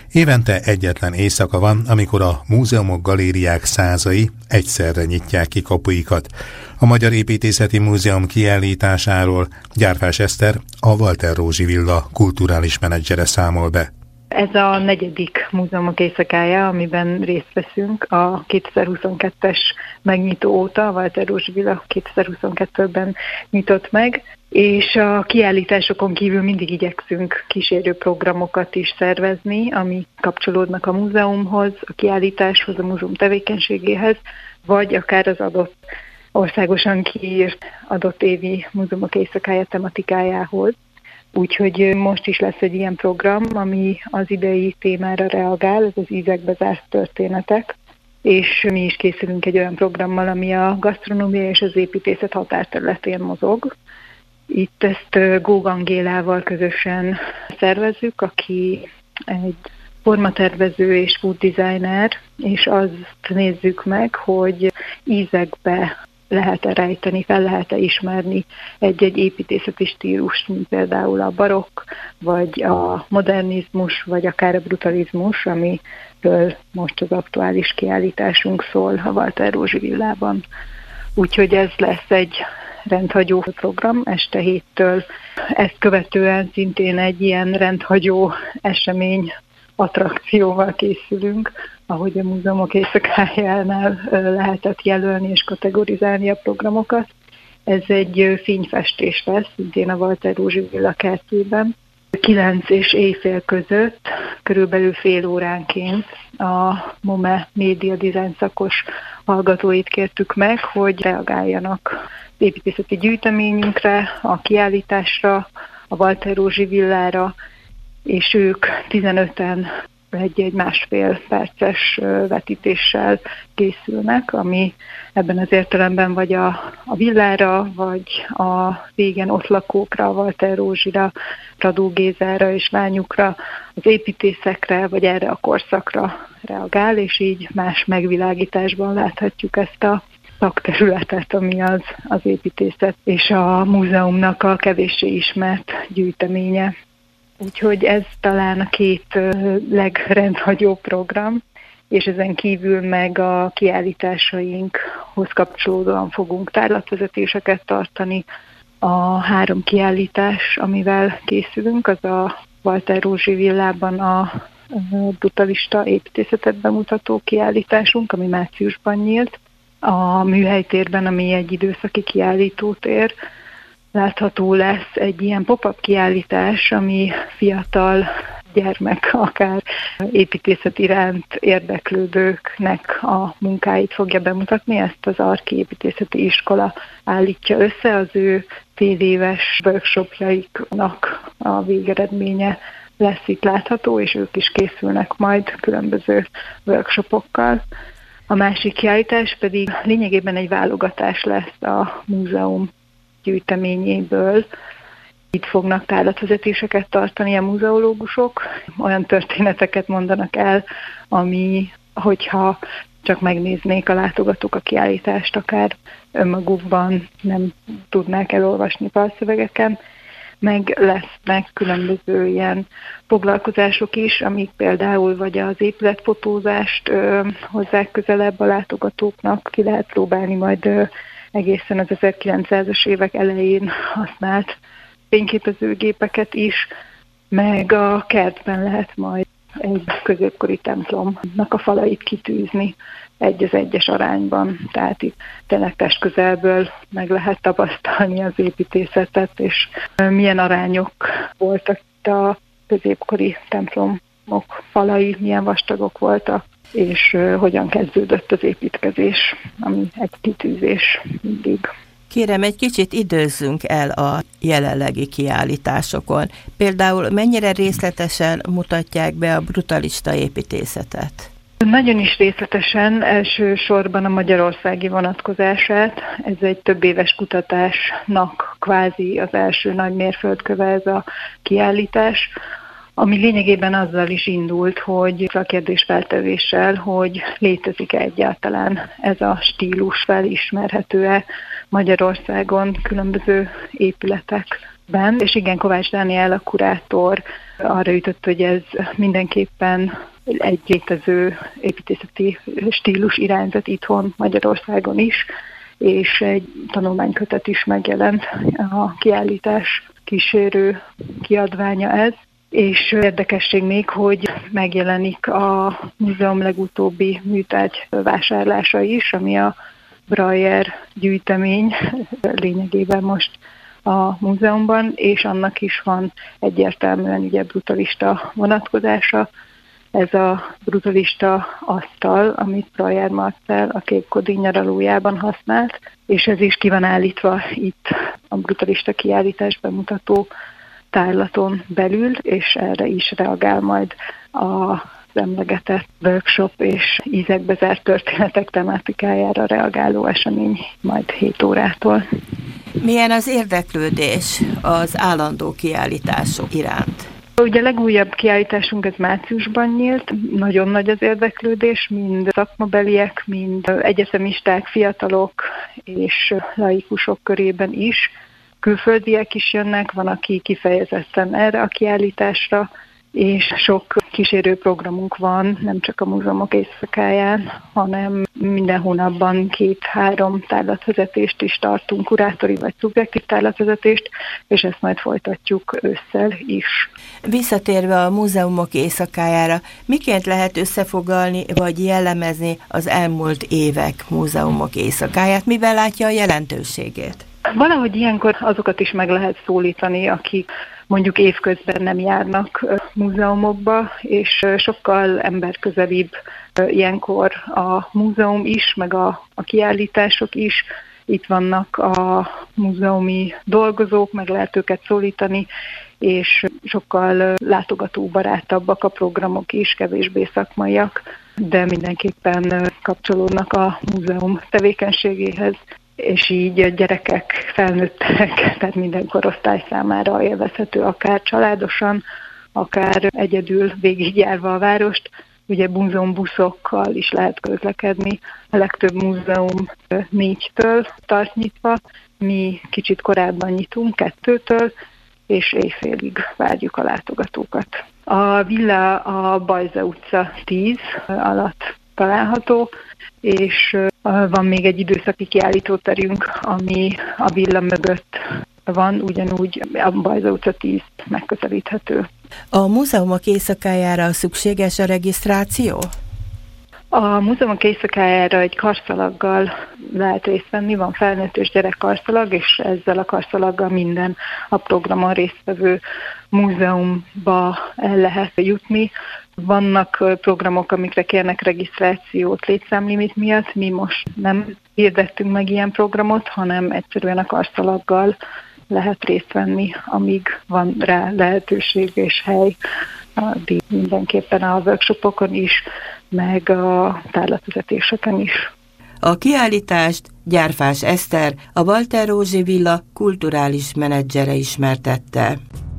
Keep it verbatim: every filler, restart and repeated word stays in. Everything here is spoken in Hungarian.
Évente egyetlen éjszaka van, amikor a múzeumok, galériák százai egyszerre nyitják ki kapuikat. A Magyar Építészeti Múzeum kiállításáról Gyárfás Eszter, a Walter Rózsi Villa kulturális menedzsere számol be. Ez a negyedik múzeumok éjszakája, amiben részt veszünk a kétezer-huszonkettes megnyitó óta, a Walter Rózsi Villa kétezer-huszonkettőben nyitott meg, és a kiállításokon kívül mindig igyekszünk kísérő programokat is szervezni, ami kapcsolódnak a múzeumhoz, a kiállításhoz, a múzeum tevékenységéhez, vagy akár az adott országosan kiírt adott évi múzeumok éjszakája tematikájához. Úgyhogy most is lesz egy ilyen program, ami az idei témára reagál, ez az ízekbe zárt történetek, és mi is készülünk egy olyan programmal, ami a gasztronómia és az építészet határterületén mozog. Itt ezt Góg Angélával közösen szervezzük, aki egy formatervező és food designer, és azt nézzük meg, hogy ízekbe lehet-e rejteni, fel lehet-e ismerni egy-egy építészeti stílust, mint például a barokk, vagy a modernizmus, vagy akár a brutalizmus, amiről most az aktuális kiállításunk szól a Walter Rózsi Villában. Úgyhogy ez lesz egy rendhagyó program este héttől. Ezt követően szintén egy ilyen rendhagyó esemény attrakcióval készülünk, ahogy a múzeumok éjszakájánál lehetett jelölni és kategorizálni a programokat. Ez egy fényfestés lesz, szintén a Walter Rózsi Villa kertjében. kilenc és éjfél között, körülbelül fél óránként a MOME Média Design szakos hallgatóit kértük meg, hogy reagáljanak az építészeti gyűjteményünkre, a kiállításra, a Walter Rózsi Villára, és ők tizenöten egy-egy másfél perces vetítéssel készülnek, ami ebben az értelemben vagy a, a villára, vagy a régen ott lakókra, Walter Rózsira, Radó Gézára és lányukra, az építészekre, vagy erre a korszakra reagál, és így más megvilágításban láthatjuk ezt a szakterületet, ami az, az építészet és a múzeumnak a kevéssé ismert gyűjteménye. Úgyhogy ez talán a két legrendhagyó program, és ezen kívül meg a kiállításainkhoz kapcsolódóan fogunk tárlatvezetéseket tartani. A három kiállítás, amivel készülünk, az a Walter Rózsi Villában a brutalista építészetet bemutató kiállításunk, ami márciusban nyílt. A Műhelytérben, ami egy időszaki kiállítótér, látható lesz egy ilyen pop-up kiállítás, ami fiatal gyermek, akár építészet iránt érdeklődőknek a munkáit fogja bemutatni. Ezt az Arki Építészeti Iskola állítja össze, az ő fél éves workshopjaiknak a végeredménye lesz itt látható, és ők is készülnek majd különböző workshopokkal. A másik kiállítás pedig lényegében egy válogatás lesz a múzeum gyűjteményéből. Itt fognak tárlatvezetéseket tartani a muzeológusok, olyan történeteket mondanak el, ami, hogyha csak megnéznék a látogatók a kiállítást, akár önmagukban nem tudnák elolvasni falszövegeken, meg lesznek különböző ilyen foglalkozások is, amik például vagy az épületfotózást ö, hozzák közelebb a látogatóknak, ki lehet próbálni majd ö, egészen az ezerkilencszázas évek elején használt fényképezőgépeket is, meg a kertben lehet majd egy középkori templomnak a falait kitűzni egy az egyes arányban. Tehát itt tényleg testközelből meg lehet tapasztalni az építészetet, és milyen arányok voltak itt a középkori templomok falai, milyen vastagok voltak, és hogyan kezdődött az építkezés, ami egy kitűzés mindig. Kérem, egy kicsit időzzünk el a jelenlegi kiállításokon. Például mennyire részletesen mutatják be a brutalista építészetet? Nagyon is részletesen, elsősorban a magyarországi vonatkozását. Ez egy több éves kutatásnak kvázi az első nagy mérföldköve ez a kiállítás, ami lényegében azzal is indult, hogy a kérdésfeltevéssel, hogy létezik-e egyáltalán ez a stílus, felismerhető-e Magyarországon különböző épületek Ben, és igen, Kovács Dániel, a kurátor arra jutott, hogy ez mindenképpen egy létező építészeti stílus irányzat itthon Magyarországon is, és egy tanulmánykötet is megjelent, a kiállítás kísérő kiadványa ez. És érdekesség még, hogy megjelenik a múzeum legutóbbi műtárgy vásárlása is, ami a Breyer gyűjtemény lényegében most a múzeumban, és annak is van egyértelműen ugye brutalista vonatkozása. Ez a brutalista asztal, amit Breyer Marcell a Cape Cod nyaralójában használt, és ez is ki van állítva itt a brutalista kiállítás bemutató tárlaton belül, és erre is reagál majd az emlegetett workshop és ízekbe zárt történetek tematikájára reagáló esemény majd hét órától. Milyen az érdeklődés az állandó kiállítások iránt? Ugye a legújabb kiállításunk ez márciusban nyílt, nagyon nagy az érdeklődés, mind szakmabeliek, mind egyetemisták, fiatalok és laikusok körében is. Külföldiek is jönnek, van, aki kifejezetten erre a kiállításra, és sok kísérő programunk van, nem csak a múzeumok éjszakáján, hanem minden hónapban két-három tárlatvezetést is tartunk, kurátori vagy szubjektív tárlatvezetést, és ezt majd folytatjuk ősszel is. Visszatérve a múzeumok éjszakájára, miként lehet összefoglalni vagy jellemezni az elmúlt évek múzeumok éjszakáját, mivel látja a jelentőségét? Valahogy ilyenkor azokat is meg lehet szólítani, akik mondjuk évközben nem járnak múzeumokba, és sokkal emberközelibb ilyenkor a múzeum is, meg a, a kiállítások is. Itt vannak a múzeumi dolgozók, meg lehet őket szólítani, és sokkal látogatóbarátabbak a programok is, kevésbé szakmaiak, de mindenképpen kapcsolódnak a múzeum tevékenységéhez, és így a gyerekek, felnőttek, tehát minden korosztály számára élvezhető, akár családosan, akár egyedül végigjárva a várost. Ugye múzeumbuszokkal is lehet közlekedni. A legtöbb múzeum négytől tart nyitva, mi kicsit korábban nyitunk, kettőtől, és éjfélig várjuk a látogatókat. A villa a Bajza utca tíz alatt található, és van még egy időszaki kiállítóterünk, ami a villa mögött van, ugyanúgy a Bajza utca tíz megközelíthető. A múzeumok éjszakájára szükséges a regisztráció? A múzeumok éjszakájára egy karszalaggal lehet részt venni, van felnőtt és gyerek karszalag, és ezzel a karszalaggal minden a programon résztvevő múzeumba el lehet jutni. Vannak programok, amikre kérnek regisztrációt létszámlimit miatt, mi most nem hirdettünk meg ilyen programot, hanem egyszerűen a karszalaggal lehet részt venni, amíg van rá lehetőség és hely, mindenképpen a workshopokon is, meg a tárlatvezetéseken is. A kiállítást Gyárfás Eszter, a Walter Rózsi Villa kulturális menedzsere ismertette.